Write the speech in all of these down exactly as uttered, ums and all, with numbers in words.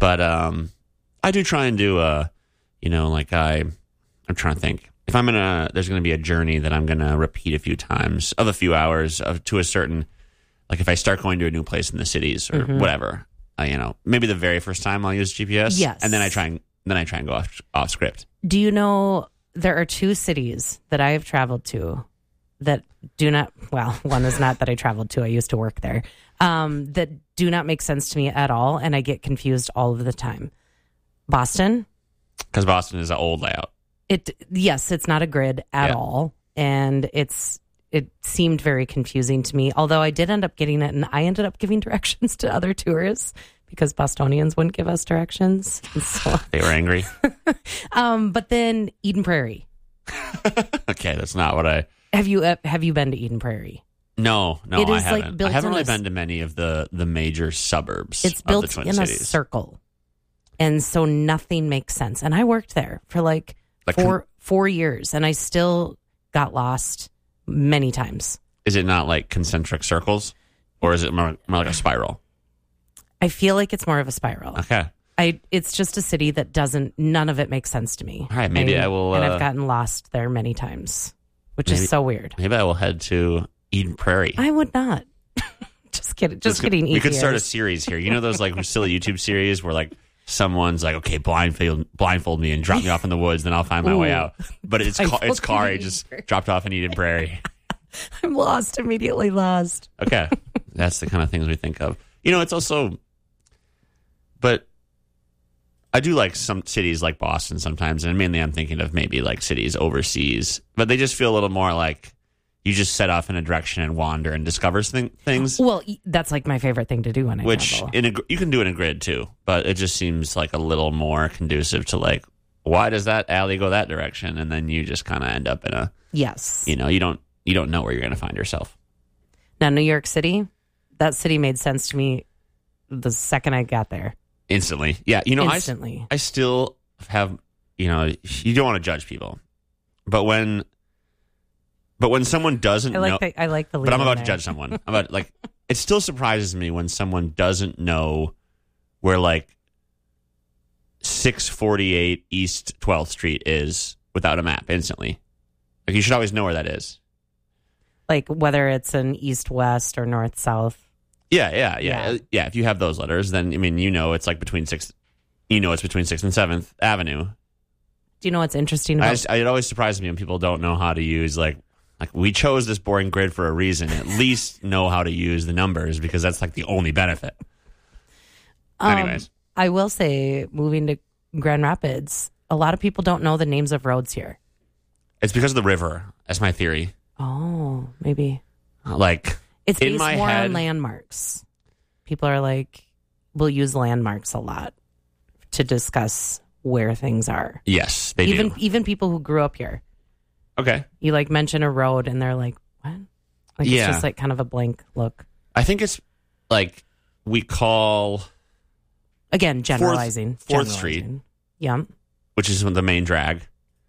But um, I do try and do a, you know, like I, I'm trying to think. If I'm gonna, there's gonna be a journey that I'm gonna repeat a few times of a few hours of to a certain, like if I start going to a new place in the cities or mm-hmm. whatever, uh, you know, maybe the very first time I'll use G P S. Yes. And then I try and then I try and go off off script. Do you know there are two cities that I have traveled to that do not, well, one is not that I traveled to. I used to work there. Um, that do not make sense to me at all, and I get confused all of the time. Boston. Because Boston is an old layout. It yes, it's not a grid at yeah. all, and it's it seemed very confusing to me. Although I did end up getting it, and I ended up giving directions to other tourists because Bostonians wouldn't give us directions. So. They were angry. um, but then Eden Prairie. Okay, that's not what I. Have you uh, have you been to Eden Prairie? No, no, it I is haven't. Like built I haven't in really a, been to many of the, the major suburbs. It's of built the Twin in Cities. a circle, and so nothing makes sense. And I worked there for like, like four con- four years, and I still got lost many times. Is it not like concentric circles, or is it more, more like a spiral? I feel like it's more of a spiral. Okay. I it's just a city that doesn't. None of it makes sense to me. All right, maybe I, I will. And uh, I've gotten lost there many times, which maybe, is so weird. Maybe I will head to Eden Prairie. I would not. just kidding. Just Let's, kidding. We could start a series here. You know those like silly YouTube series where like someone's like, okay, blindfold blindfold me and drop me off in the woods, then I'll find my Ooh. way out. But it's ca- it's Kari just dropped off in Eden Prairie. I'm lost. Immediately lost. Okay, that's the kind of things we think of. You know, it's also. But I do like some cities like Boston sometimes, and mainly I'm thinking of maybe like cities overseas, but they just feel a little more like you just set off in a direction and wander and discover th- things. Well, that's like my favorite thing to do when I Which travel. in a, you can do in a grid too, but it just seems like a little more conducive to like, why does that alley go that direction? And then you just kind of end up in a, yes, you know, you don't, you don't know where you're going to find yourself. Now, New York City, that city made sense to me the second I got there. Instantly. Yeah. You know, Instantly. I, I still have, you know, you don't want to judge people, but when, but when someone doesn't I like know, the, I like the, but I'm about there. to judge someone. I'm about like, it still surprises me when someone doesn't know where like six forty-eight East twelfth Street is without a map instantly. Like you should always know where that is. Like whether it's an east-west or north-south. Yeah, yeah, yeah, Yeah. yeah. If you have those letters, then I mean, you know, it's like between sixth, you know, it's between Sixth and Seventh Avenue. Do you know what's interesting about? I just, it always surprises me when people don't know how to use like, like we chose this boring grid for a reason. At least know how to use the numbers because that's like the only benefit. Um, Anyways, I will say, moving to Grand Rapids, a lot of people don't know the names of roads here. it's because of the river. That's my theory. Oh, maybe. Like It's in based my more head, on landmarks. People are like, we'll use landmarks a lot to discuss where things are. yes, they even do. even people who grew up here. Okay. You like mention a road and they're like, what? Like Yeah. it's just like kind of a blank look. I think it's like we call, Again, generalizing. Fourth Street. Generalizing. Yeah. which is the main drag.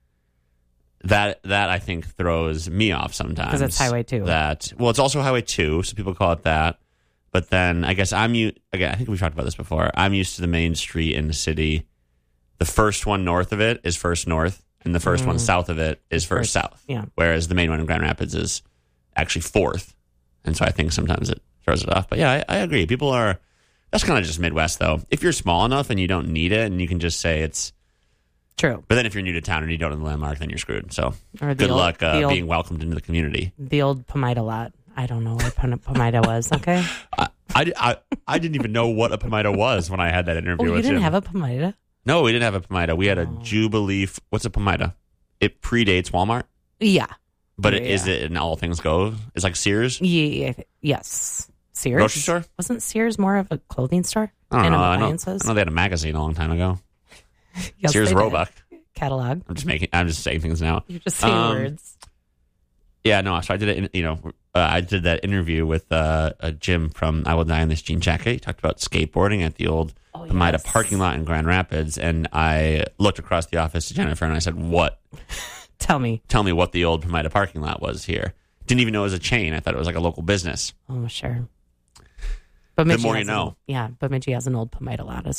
That that I think throws me off sometimes. Because it's Highway two. That well, it's also Highway two, so people call it that. But then I guess I'm u- again. I think we've talked about this before. I'm used to the main street in the city. The first one north of it is First North, and the first Mm. one south of it is First, First, South. yeah. Whereas the main one in Grand Rapids is actually Fourth, and so I think sometimes it throws it off. But yeah, I, I agree. People are. That's kind of just Midwest, though. If you're small enough and you don't need it, and you can just say it's. True. But then if you're new to town and you don't know the landmark, then you're screwed. So Or the good old- luck uh, the old- being welcomed into the community. The old Pomida lot. I don't know what Pom- Pomida was, okay? I, I, I, I didn't even know what a Pomida was when I had that interview Oh, you with didn't Jim. have a Pomida? No, we didn't have a Pomida. We had a Jubilee. f- What's a Pomida? It predates Walmart, Yeah. but Yeah, it, is yeah. it in all things go? It's like Sears? Yeah. Yes. Sears? Grocery store? Wasn't Sears more of a clothing store? I don't and know. I know, appliances? I know they had a magazine a long time ago. Yes, Sears they did. Roebuck. Catalog. I'm just making. I'm just saying things now. You're just saying Um, words. Yeah, no. So I did it. You know, uh, I did that interview with uh, a Jim from I Will Die in This Jean Jacket. He talked about skateboarding at the old Oh, Pomida yes. parking lot in Grand Rapids, and I looked across the office to Jennifer and I said, "What? Tell me. Tell me what the old Pomida parking lot was here." Didn't even know it was a chain. I thought it was like a local business. Oh, sure. But The Mitchie more has you an- know. yeah, but Mitchie has an old Pomida lot as